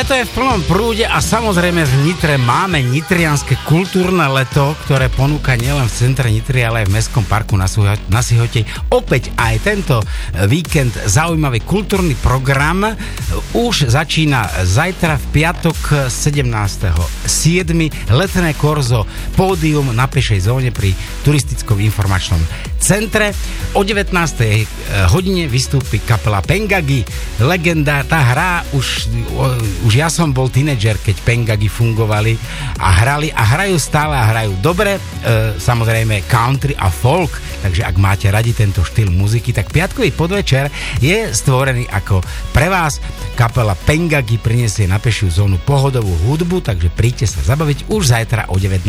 Leto je v plnom prúde a samozrejme v Nitre máme nitrianske kultúrne leto, ktoré ponúka nielen v centre Nitry, ale aj v Mestskom parku na Sihotej. Opäť aj tento víkend zaujímavý kultúrny program. Už začína zajtra v piatok 17.7. letné korzo pódium na pešej zóne pri turistickom informačnom centre. O 19. hodine vystúpi kapela Pengagi. Legenda, tá hra už ja som bol tínedžer, keď Pengagi fungovali a hrali a hrajú stále a hrajú dobre, samozrejme country a folk, takže ak máte radi tento štýl muziky, tak piatkový podvečer je stvorený ako pre vás. Kapela Pengagi prinesie na pešiu zónu pohodovú hudbu, takže príďte sa zabaviť už zajtra o 19.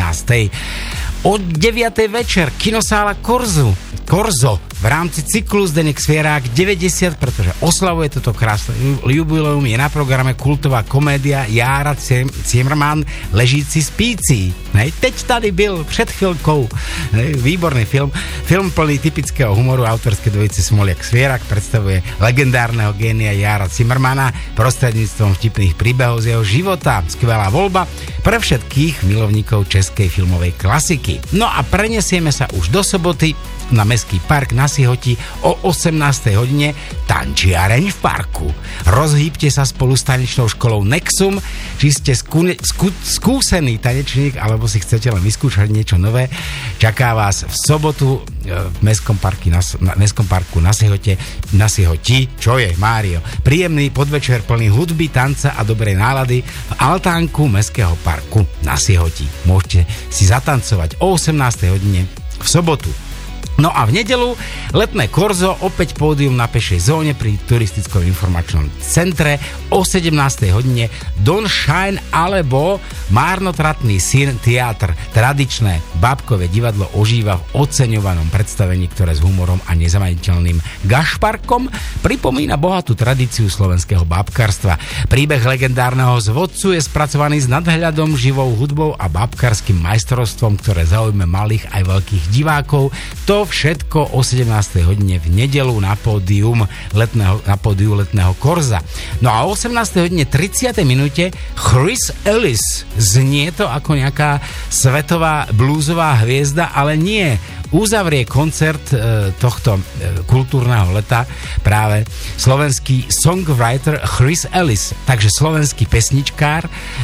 O 9. večer kinosála Korzo v rámci cyklu Zdeněk Svierák 90, pretože oslavuje toto krásne jubileum, je na programe kultová komédia Jára Cimrman Ležíci spící. Teď tady byl před chvíľkou. Výborný film plný typického humoru autorské dvojice Smoliak Svierak predstavuje legendárneho génia Jára Cimrmana prostredníctvom vtipných príbehov z jeho života. Skvelá voľba pre všetkých milovníkov českej filmovej klasiky. No a prenesieme sa už do soboty na Mestský park na Sihoti o 18. hodine tančiareň v parku. Rozhýbte sa spolu s tanečnou školou Nexum, či ste skúsený tanečník, alebo si chcete len vyskúšať niečo nové. Čaká vás v sobotu v Mestskom parku na Sihoti, čo je, Mário? Príjemný podvečer plný hudby, tanca a dobrej nálady v altánku Mestského parku na Sihoti. Môžete si zatancovať o 18. hodine v sobotu. No a v nedeľu letné korzo, opäť pódium na pešej zóne pri turistickom informačnom centre o 17. hodine Don Shine alebo Márnotratný syn teatr. Tradičné bábkové divadlo ožíva v oceňovanom predstavení, ktoré s humorom a nezamaniteľným gašparkom pripomína bohatú tradíciu slovenského bábkarstva. Príbeh legendárneho zvodcu je spracovaný s nadhľadom, živou hudbou a bábkarským majstrovstvom, ktoré zaujme malých aj veľkých divákov. To všetko o 17. hodine v nedeľu na pódiu letného korza. No a o 18. hodine 30. minúte Chris Ellis. Znie to ako nejaká svetová bluesová hviezda, ale nie. Uzavrie koncert tohto kultúrneho leta práve slovenský songwriter Chris Ellis, takže slovenský pesničkár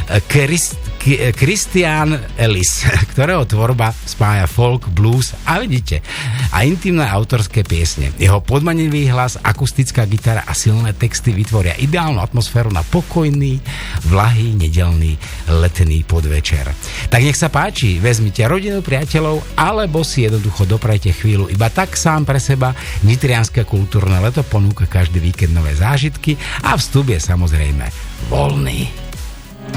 Christian Ellis, ktorého tvorba spája folk, blues a vidíte, a intimné autorské piesne. Jeho podmanivý hlas, akustická gitara a silné texty vytvoria ideálnu atmosféru na pokojný, vlahý, nedeľný letný podvečer. Tak nech sa páči, vezmite rodinu, priateľov, alebo si jednoducho doprajte chvíľu iba tak sám pre seba. Nitrianske kultúrne leto ponúka každý víkend nové zážitky a vstup je samozrejme voľný.